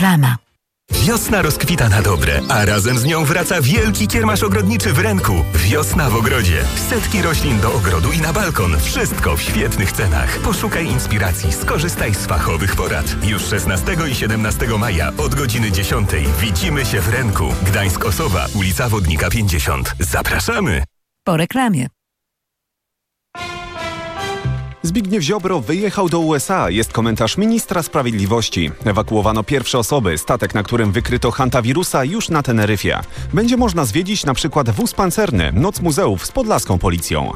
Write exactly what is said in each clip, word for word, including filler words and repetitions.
Reklama. Wiosna rozkwita na dobre, a razem z nią wraca wielki kiermasz ogrodniczy w Renku. Wiosna w ogrodzie. Setki roślin do ogrodu i na balkon. Wszystko w świetnych cenach. Poszukaj inspiracji, skorzystaj z fachowych porad. Już szesnastego i siedemnastego maja od godziny dziesiątej widzimy się w Renku. Gdańsk-Osowa, ulica Wodnika pięćdziesiąt. Zapraszamy! Po reklamie. Zbigniew Ziobro wyjechał do U S A, jest komentarz ministra sprawiedliwości. Ewakuowano pierwsze osoby, statek, na którym wykryto hantawirusa, już na Teneryfie. Będzie można zwiedzić na przykład wóz pancerny, Noc Muzeów z podlaską policją.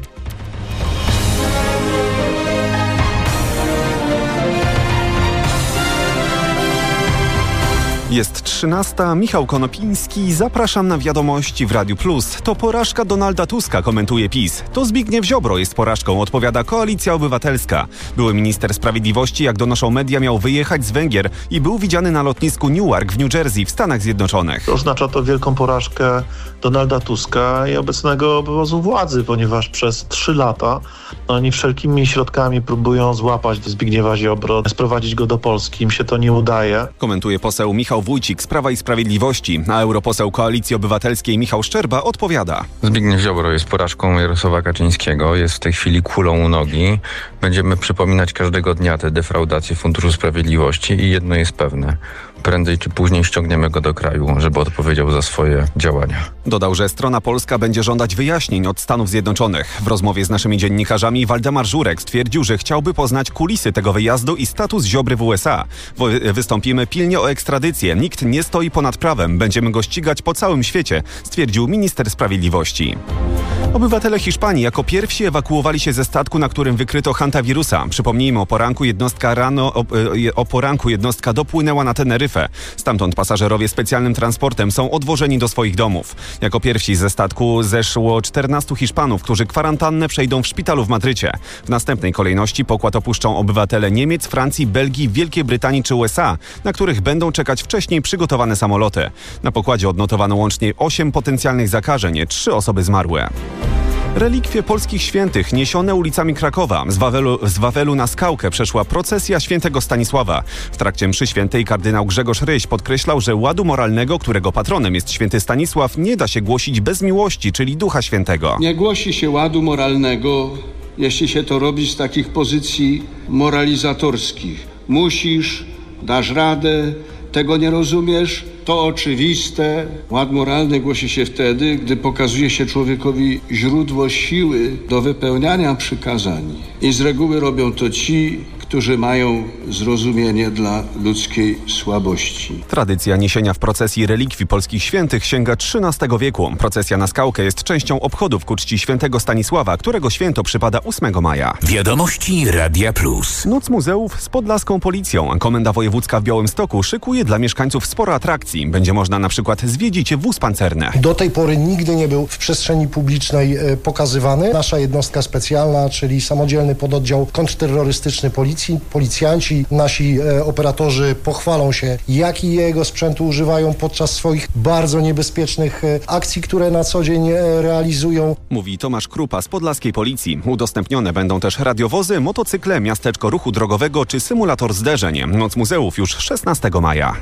Jest trzynasta, Michał Konopiński, zapraszam na wiadomości w Radiu Plus. To porażka Donalda Tuska, komentuje PiS. To Zbigniew Ziobro jest porażką, odpowiada Koalicja Obywatelska. Były minister sprawiedliwości, jak donoszą media, miał wyjechać z Węgier i był widziany na lotnisku Newark w New Jersey w Stanach Zjednoczonych. Oznacza to wielką porażkę Donalda Tuska i obecnego obozu władzy, ponieważ przez trzy lata oni wszelkimi środkami próbują złapać Zbigniewa Ziobro, sprowadzić go do Polski. Im się to nie udaje. Komentuje poseł Michał Wójcik z Prawa i Sprawiedliwości, a europoseł Koalicji Obywatelskiej Michał Szczerba odpowiada. Zbigniew Ziobro jest porażką Jarosława Kaczyńskiego, jest w tej chwili kulą u nogi. Będziemy przypominać każdego dnia te defraudacje Funduszu Sprawiedliwości i jedno jest pewne. Prędzej czy później ściągniemy go do kraju, żeby odpowiedział za swoje działania. Dodał, że strona polska będzie żądać wyjaśnień od Stanów Zjednoczonych. W rozmowie z naszymi dziennikarzami Waldemar Żurek stwierdził, że chciałby poznać kulisy tego wyjazdu i status Ziobry w U S A. Wystąpimy pilnie o ekstradycję. Nikt nie stoi ponad prawem. Będziemy go ścigać po całym świecie, stwierdził minister sprawiedliwości. Obywatele Hiszpanii jako pierwsi ewakuowali się ze statku, na którym wykryto hantawirusa. Przypomnijmy, o poranku jednostka rano, o, o poranku jednostka dopłynęła na Teneryfę. Stamtąd pasażerowie specjalnym transportem są odwożeni do swoich domów. Jako pierwsi ze statku zeszło czternastu Hiszpanów, którzy kwarantannę przejdą w szpitalu w Madrycie. W następnej kolejności pokład opuszczą obywatele Niemiec, Francji, Belgii, Wielkiej Brytanii czy U S A, na których będą czekać wcześniej przygotowane samoloty. Na pokładzie odnotowano łącznie osiem potencjalnych zakażeń, trzy osoby zmarły. Relikwie polskich świętych niesione ulicami Krakowa. Z Wawelu, z Wawelu na Skałkę przeszła procesja świętego Stanisława. W trakcie mszy świętej kardynał Grzegorz Ryś podkreślał, że ładu moralnego, którego patronem jest święty Stanisław, nie da się głosić bez miłości, czyli Ducha Świętego. Nie głosi się ładu moralnego, jeśli się to robi z takich pozycji moralizatorskich. Musisz, dasz radę, tego nie rozumiesz, to oczywiste. Ład moralny głosi się wtedy, gdy pokazuje się człowiekowi źródło siły do wypełniania przykazań. I z reguły robią to ci, którzy mają zrozumienie dla ludzkiej słabości. Tradycja niesienia w procesji relikwii polskich świętych sięga trzynastego wieku. Procesja na Skałkę jest częścią obchodów ku czci świętego Stanisława, którego święto przypada ósmego maja. Wiadomości Radia Plus. Noc Muzeów z podlaską policją. Komenda Wojewódzka w Białymstoku szykuje dla mieszkańców sporo atrakcji. Będzie można na przykład zwiedzić wóz pancerny. Do tej pory nigdy nie był w przestrzeni publicznej e, pokazywany. Nasza jednostka specjalna, czyli samodzielny pododdział kontrterrorystyczny policji, policjanci, nasi e, operatorzy pochwalą się, jakiego sprzętu używają podczas swoich bardzo niebezpiecznych e, akcji, które na co dzień e, realizują. Mówi Tomasz Krupa z podlaskiej policji. Udostępnione będą też radiowozy, motocykle, miasteczko ruchu drogowego czy symulator zderzeń. Noc Muzeów już szesnastego maja.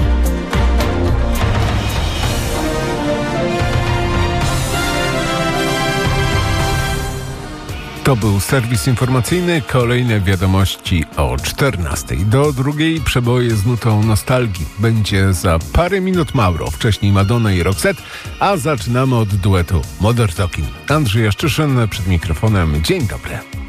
To był serwis informacyjny. Kolejne wiadomości o czternastej. Do drugiej przeboje z nutą nostalgii. Będzie za parę minut Mauro, wcześniej Madonna i Roxette, a zaczynamy od duetu Modern Talking. Andrzej Jaszczyszyn przed mikrofonem. Dzień dobry.